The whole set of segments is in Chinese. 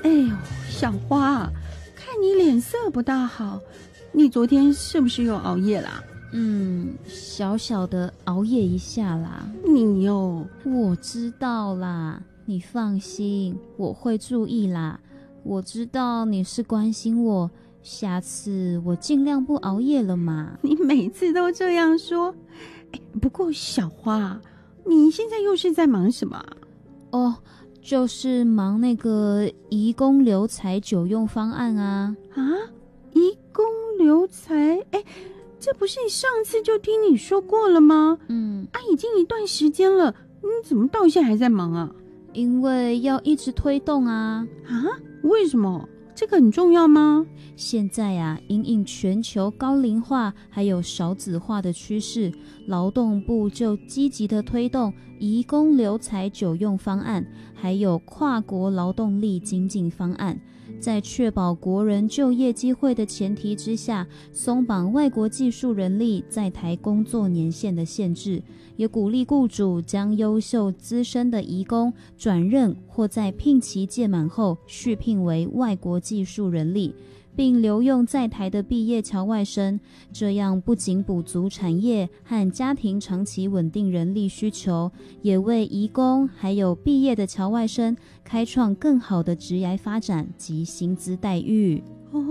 哎呦，小花，看你脸色不大好，你昨天是不是又熬夜啦？ 小小的熬夜一下啦。 你哟， 我知道啦，你放心，我会注意啦。我知道你是关心我，下次我尽量不熬夜了嘛。 你每次都这样说。不过小花，你现在又是在忙什么啊？ 哦，就是忙那个移工留才久用方案啊。 移工留才，这不是你上次就听你说过了吗？已经一段时间了，你怎么到现在还在忙啊？ 因为要一直推动啊。 为什么？这个很重要吗？ 现在啊，因应全球高龄化还有少子化的趋势，劳动部就积极的推动移工留才久用方案，还有跨国劳动力精进方案，在确保国人就业机会的前提之下，松绑外国技术人力在台工作年限的限制，也鼓励雇主将优秀资深的移工转任或在聘期届满后续聘为外国技术人力，并留用在台的毕业侨外生，这样不仅补足产业和家庭长期稳定人力需求，也为移工还有毕业的侨外生开创更好的职业发展及薪资待遇。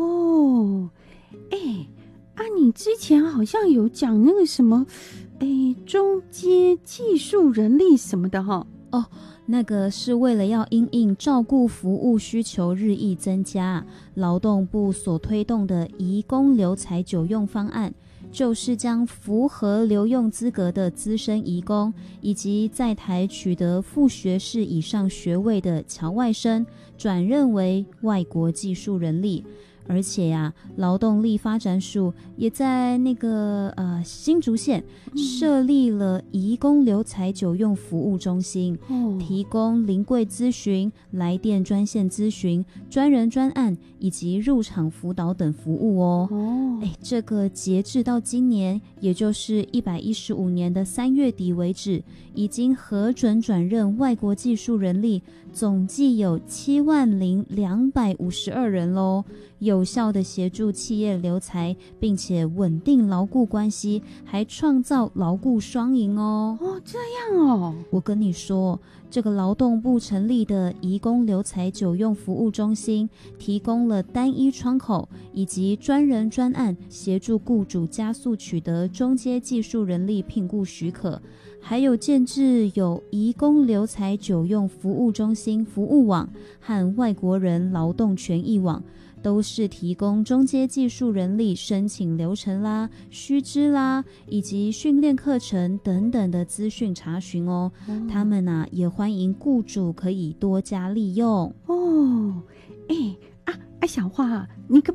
你之前好像有讲那个什么，中阶技术人力什么的哈。 那个是为了要因应照顾服务需求日益增加，劳动部所推动的移工留才久用方案，就是将符合留用资格的资深移工以及在台取得副学士以上学位的侨外生转任为外国技术人力。而且呀，劳动力发展署也在那个新竹县设立了移工留才久用服务中心，提供临柜咨询、来电专线咨询、专人专案以及入场辅导等服务哦。这个截至到今年，也就是115年的3月底为止，已经核准转任外国技术人力总计有70252人咯，有效的协助企业留才，并且稳定劳雇关系，还创造劳雇双赢哦。 这样哦。 我跟你说，这个劳动部成立的移工留才久用服务中心，提供了单一窗口以及专人专案，协助雇主加速取得中阶技术人力聘雇许可，还有建制有移工留才久用服务中心服务网和外国人劳动权益网，都是提供中阶技术人力申请流程啦、须知啦，以及训练课程等等的资讯查询哦。他们也欢迎雇主可以多加利用。 小花，你可